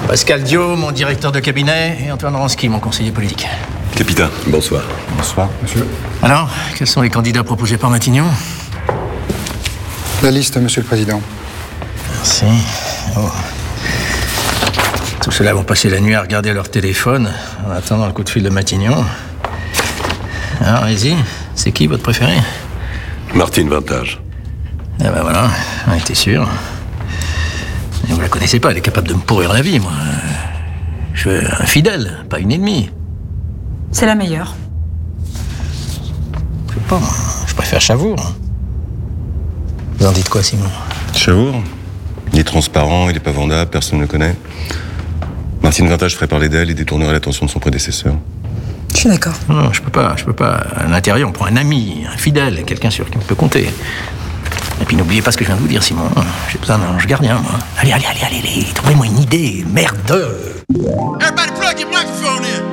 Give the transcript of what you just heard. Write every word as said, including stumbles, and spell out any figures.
Pascal Dio, mon directeur de cabinet, et Antoine Ransky, mon conseiller politique. Capitaine, bonsoir. Bonsoir, monsieur. Alors, quels sont les candidats proposés par Matignon? La liste, monsieur le président. Merci. Oh. Tous ceux-là vont passer la nuit à regarder leur téléphone en attendant le coup de fil de Matignon. Alors, allez-y, c'est qui votre préféré? Martine Vintage. Ah ben voilà, on était sûr. Et vous la connaissez pas, elle est capable de me pourrir la vie, moi. Je veux un fidèle, pas une ennemie. C'est la meilleure. Je sais pas, moi, je préfère Chavour. Vous en dites quoi, Simon? Chavour. Il est transparent, il est pas vendable, personne ne le connaît. Martine Vintage ferait parler d'elle et détournerait l'attention de son prédécesseur. Je suis d'accord. Non, je peux pas, je peux pas. À l'intérieur, on prend un ami, un fidèle, quelqu'un sur qui on peut compter. Et puis n'oubliez pas ce que je viens de vous dire, Simon. J'ai besoin d'un ange gardien, moi. Allez, allez, allez, allez, allez, trouvez-moi une idée, merde. Everybody plug your microphone in.